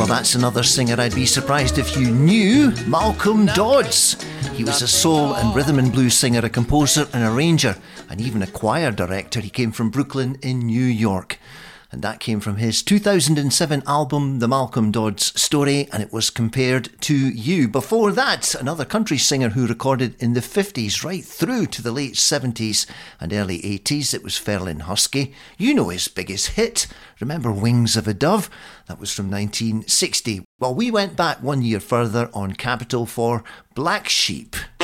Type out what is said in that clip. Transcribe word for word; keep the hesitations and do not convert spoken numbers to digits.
Well, that's another singer I'd be surprised if you knew, Malcolm Dodds. He was a soul and rhythm and blues singer, a composer and arranger, and even a choir director. He came from Brooklyn in New York. And that came from his two thousand seven album, The Malcolm Dodds Story, and it was Compared to You. Before that, another country singer who recorded in the fifties right through to the late seventies and early eighties. It was Ferlin Husky. You know his biggest hit. Remember Wings of a Dove? That was from nineteen sixty. Well, we went back one year further on Capitol for Black Sheep.